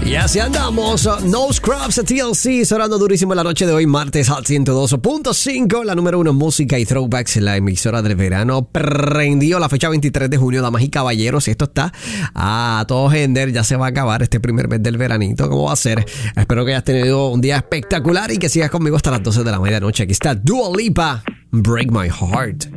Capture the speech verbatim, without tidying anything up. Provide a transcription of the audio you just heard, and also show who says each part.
Speaker 1: Y así andamos. No Scrubs T L C sonando durísimo en la noche de hoy, martes Hot ciento dos punto cinco, la número uno en música y throwbacks en la emisora del verano. Prendió la fecha veintitrés de junio, damas y caballeros. Esto está a todo gender. Ya se va a acabar este primer mes del veranito. ¿Cómo va a ser? Espero que hayas tenido un día espectacular y que sigas conmigo hasta las doce de la medianoche. Aquí está Dua Lipa, Break My Heart.